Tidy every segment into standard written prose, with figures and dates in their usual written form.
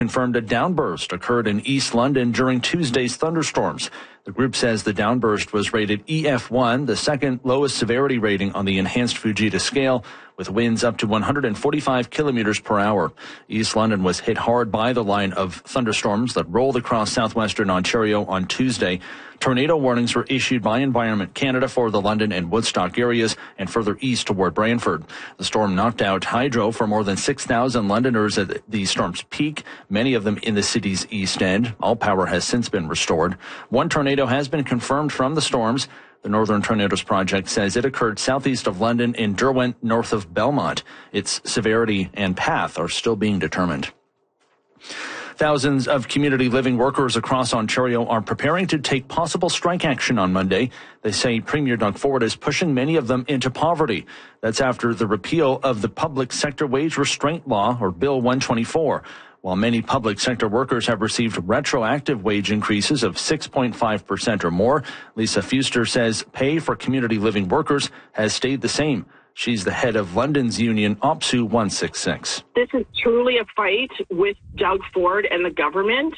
confirmed a downburst occurred in East London during Tuesday's thunderstorms. The group says the downburst was rated EF1, the second lowest severity rating on the enhanced Fujita scale, with winds up to 145 kilometers per hour. East London was hit hard by the line of thunderstorms that rolled across southwestern Ontario on Tuesday. Tornado warnings were issued by Environment Canada for the London and Woodstock areas and further east toward Brantford. The storm knocked out hydro for more than 6,000 Londoners at the storm's peak, many of them in the city's east end. All power has since been restored. One tornado has been confirmed from the storms. The Northern Tornadoes Project says it occurred southeast of London in Derwent, north of Belmont. Its severity and path are still being determined. Thousands of community living workers across Ontario are preparing to take possible strike action on Monday. They say Premier Doug Ford is pushing many of them into poverty. That's after the repeal of the Public Sector Wage Restraint Law, or Bill 124. While many public sector workers have received retroactive wage increases of 6.5% or more, Lisa Fuster says pay for community living workers has stayed the same. She's the head of London's union, OPSEU 166. This is truly a fight with Doug Ford and the government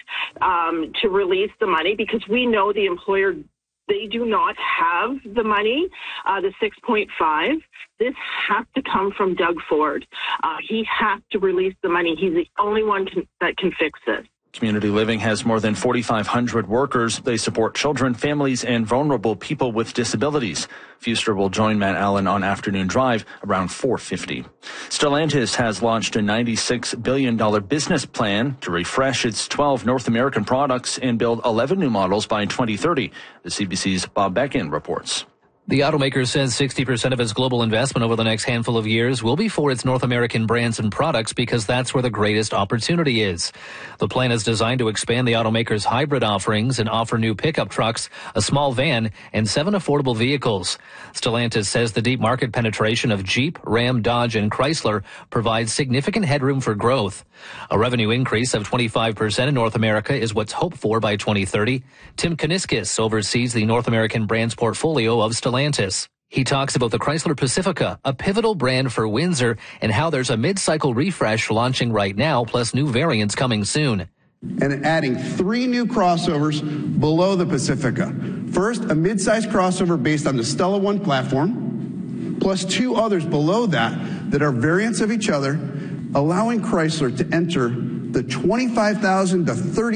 to release the money, because we know the employer, they do not have the money, the 6.5. This has to come from Doug Ford. He has to release the money. He's the only one that can fix this. Community Living has more than 4,500 workers. They support children, families, and vulnerable people with disabilities. Fuster will join Matt Allen on Afternoon Drive around 4:50. Stellantis has launched a $96 billion business plan to refresh its 12 North American products and build 11 new models by 2030. The CBC's Bob Beckin reports. The automaker says 60% of its global investment over the next handful of years will be for its North American brands and products, because that's where the greatest opportunity is. The plan is designed to expand the automaker's hybrid offerings and offer new pickup trucks, a small van, and 7 affordable vehicles. Stellantis says the deep market penetration of Jeep, Ram, Dodge, and Chrysler provides significant headroom for growth. A revenue increase of 25% in North America is what's hoped for by 2030. Tim Kuniskis oversees the North American brands portfolio of Stellantis. He talks about the Chrysler Pacifica, a pivotal brand for Windsor, and how there's a mid-cycle refresh launching right now, plus new variants coming soon. And adding 3 new crossovers below the Pacifica. First, a mid-size crossover based on the Stella One platform, plus 2 others below that are variants of each other, allowing Chrysler to enter the $25,000 to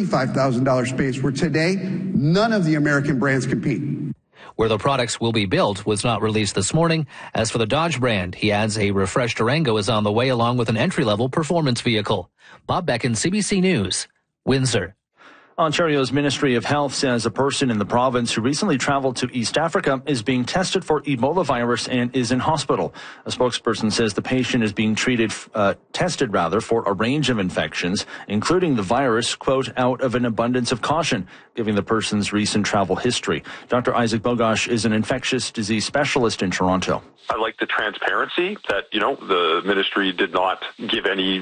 $35,000 space where today none of the American brands compete. Where the products will be built was not released this morning. As for the Dodge brand, he adds a refreshed Durango is on the way, along with an entry-level performance vehicle. Bob Beckin, CBC News, Windsor. Ontario's Ministry of Health says a person in the province who recently traveled to East Africa is being tested for Ebola virus and is in hospital. A spokesperson says the patient is being tested for a range of infections, including the virus, quote, out of an abundance of caution, given the person's recent travel history. Dr. Isaac Bogosh is an infectious disease specialist in Toronto. I like the transparency that, the ministry did not give any,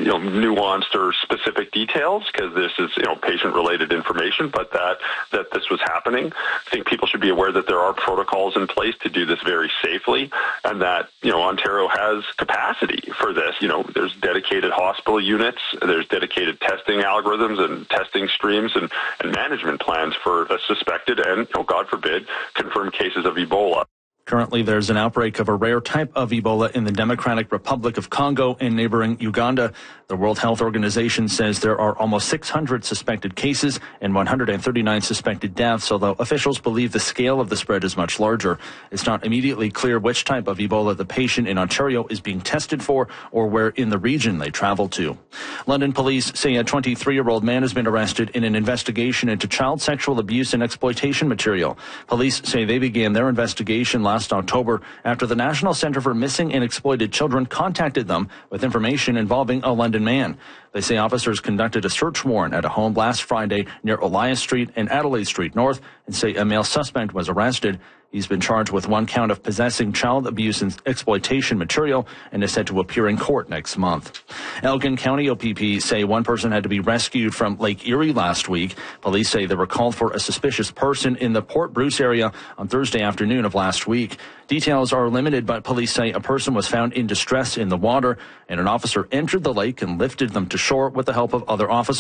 nuanced or specific details, because this is, patient-related information, but that this was happening. I think people should be aware that there are protocols in place to do this very safely, and that, Ontario has capacity for this. There's dedicated hospital units, there's dedicated testing algorithms and testing streams and management plans for suspected and, God forbid, confirmed cases of Ebola. Currently, there's an outbreak of a rare type of Ebola in the Democratic Republic of Congo and neighboring Uganda. The World Health Organization says there are almost 600 suspected cases and 139 suspected deaths, although officials believe the scale of the spread is much larger. It's not immediately clear which type of Ebola the patient in Ontario is being tested for or where in the region they travel to. London police say a 23-year-old man has been arrested in an investigation into child sexual abuse and exploitation material. Police say they began their investigation last October after the National Centre for Missing and Exploited Children contacted them with information involving a London man. They say officers conducted a search warrant at a home last Friday near Elias Street and Adelaide Street North and say a male suspect was arrested. He's been charged with 1 count of possessing child abuse and exploitation material and is set to appear in court next month. Elgin County OPP say one person had to be rescued from Lake Erie last week. Police say they were called for a suspicious person in the Port Bruce area on Thursday afternoon of last week. Details are limited, but police say a person was found in distress in the water and an officer entered the lake and lifted them to shore with the help of other officers.